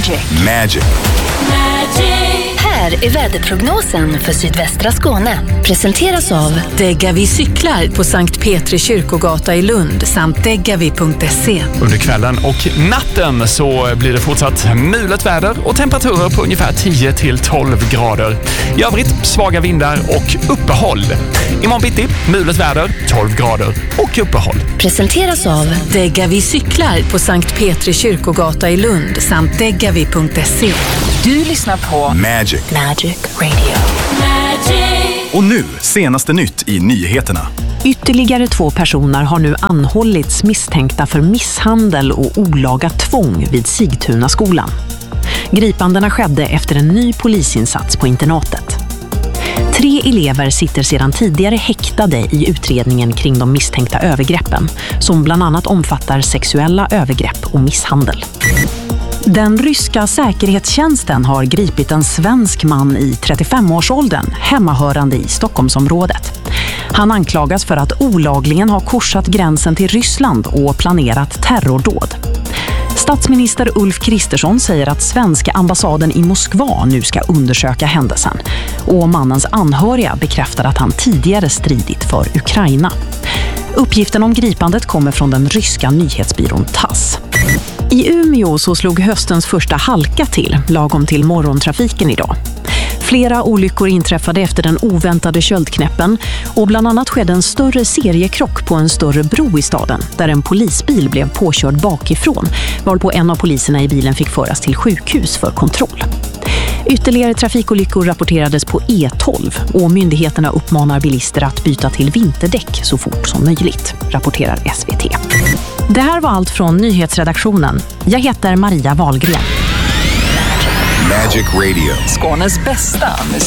Magic. Här är väderprognosen för sydvästra Skåne. Presenteras av Degavi cyklar på Sankt Petri kyrkogata i Lund samt degavi.se. Under kvällen och natten så blir det fortsatt mulet väder och temperaturer på ungefär 10-12 grader. I övrigt svaga vindar och uppehåll. Imorgon bitti, mulet väder, 12 grader och uppehåll. Presenteras av Degavi cyklar på Sankt Petri kyrkogata i Lund samt degavi.se. Du lyssnar på Magic. Radio. Och nu, senaste nytt i nyheterna. Ytterligare 2 personer har nu anhållits misstänkta för misshandel och olaga tvång vid Sigtunaskolan. Gripandena skedde efter en ny polisinsats på internatet. 3 elever sitter sedan tidigare häktade i utredningen kring de misstänkta övergreppen, som bland annat omfattar sexuella övergrepp och misshandel. Den ryska säkerhetstjänsten har gripit en svensk man i 35-årsåldern, hemmahörande i Stockholmsområdet. Han anklagas för att olagligen ha korsat gränsen till Ryssland och planerat terrordåd. Statsminister Ulf Kristersson säger att svenska ambassaden i Moskva nu ska undersöka händelsen. Och mannens anhöriga bekräftar att han tidigare stridit för Ukraina. Uppgiften om gripandet kommer från den ryska nyhetsbyrån TASS. I Umeå så slog höstens första halka till, lagom till morgontrafiken idag. Flera olyckor inträffade efter den oväntade köldknäppen och bland annat skedde en större seriekrock på en större bro i staden där en polisbil blev påkörd bakifrån, varpå en av poliserna i bilen fick föras till sjukhus för kontroll. Ytterligare trafikolyckor rapporterades på E12 och myndigheterna uppmanar bilister att byta till vinterdäck så fort som möjligt, rapporterar SVT. Det här var allt från nyhetsredaktionen. Jag heter Maria Wahlgren. Magic Radio. Skånes bästa musik.